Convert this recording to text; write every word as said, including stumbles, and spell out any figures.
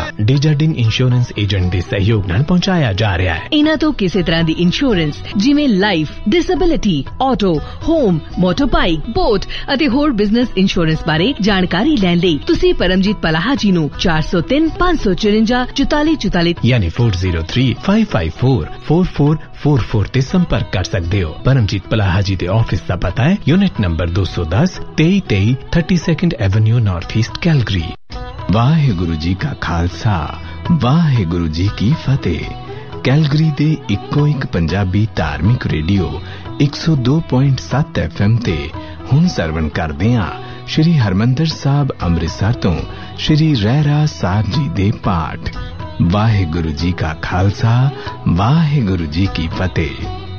ਡੇਜਰਡਿੰਗ insurance agent ਦੇ ਸਹਿਯੋਗ ਨਾਲ ਪਹੁੰਚਾਇਆ ਜਾ ਰਿਹਾ ਹੈ। ਇਹਨਾਂ ਤੋਂ ਕਿਸੇ ਤਰ੍ਹਾਂ ਦੀ ਇੰਸ਼ੋਰੈਂਸ ਜਿਵੇਂ life, disability, auto, home, ਮੋਟਰਬਾਈਕ, boat ਅਤੇ ਹੋਰ ਬਿਜ਼ਨਸ ਇੰਸ਼ੋਰੈਂਸ ਬਾਰੇ ਜਾਣਕਾਰੀ ਲੈਣ ਲਈ ਤੁਸੀਂ ਪਰਮਜੀਤ ਪਲਾਹਾ ਜੀ ਨੂੰ ਚਾਰ ਸੌ ਤਿੰਨ ਪੰਜ ਸੌ ਚੁਰੰਜਾ ਚੁਤਾਲੀ ਚੁਤਾਲੀ ਯਾਨੀ ਚਾਰ ਜ਼ੀਰੋ ਤਿੰਨ ਪੰਜ ਪੰਜ ਚਾਰ ਚਾਰ ਚਾਰ ਚਾਰ ਚਾਰ ਤੇ ਸੰਪਰਕ ਕਰ ਸਕਦੇ ਹੋ। ਪਰਮਜੀਤ ਪਲਾਹਾ ਜੀ ਦੇ ਆਫਿਸ ਦਾ ਪਤਾ ਹੈ ਯੂਨਿਟ ਨੰਬਰ ਦੋ ਸੌ ਦਸ ਤੇਈ ਤੇਈ ਬਤੀਸਵੀਂ avenue north East Calgary. Waheguru ji ਕਾ ਖਾਲਸਾ, ਵਾਹਿਗੁਰੂ ਜੀ ਕੀ ਫਤਿਹ। ਕੈਲਗਰੀ ਦੇ ਇੱਕੋ ਇੱਕ ਪੰਜਾਬੀ ਧਾਰਮਿਕ ਰੇਡੀਓ ਇੱਕ ਸੌ ਦੋ ਪੁਆਇੰਟ ਸੱਤ ਐਫ ਐਮ ਤੇ ਹੁਣ ਸਰਵਣ ਕਰਦੇ ਹਾਂ ਸ਼੍ਰੀ ਹਰਮੰਦਰ ਸਾਹਿਬ ਅੰਮ੍ਰਿਤਸਰ ਤੋਂ ਸ਼੍ਰੀ ਰਹਿਰਾਸ ਸਾਹਿਬ ਜੀ ਦੇ ਪਾਠ। ਵਾਹਿਗੁਰੂ ਜੀ ਕਾ ਖਾਲਸਾ, ਵਾਹਿਗੁਰੂ ਜੀ ਕੀ ਫਤਿਹ।